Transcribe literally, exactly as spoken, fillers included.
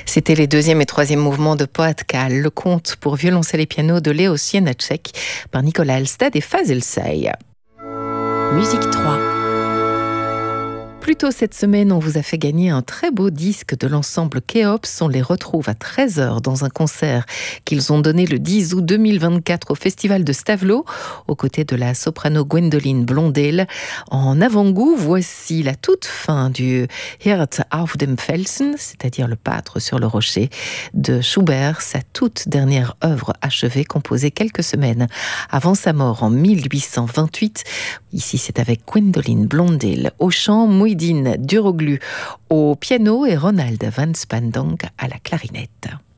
C'était les deuxième et troisième mouvements de Poatkal, le conte pour violoncelle et piano de Léos Janáček par Nicolas Halstead et Fazil Say. Musique trois. Plus tôt cette semaine, on vous a fait gagner un très beau disque de l'ensemble Khéops. On les retrouve à treize heures dans un concert qu'ils ont donné le dix août deux mille vingt-quatre au Festival de Stavelot, aux côtés de la soprano Gwendoline Blondel. En avant-goût, voici la toute fin du Hirt auf dem Felsen, c'est-à-dire le pâtre sur le rocher, de Schubert, sa toute dernière œuvre achevée, composée quelques semaines avant sa mort en mille huit cent vingt-huit. Ici, c'est avec Gwendoline Blondel au chant, Mouhidine Duroglu au piano et Ronald van Spandonk à la clarinette.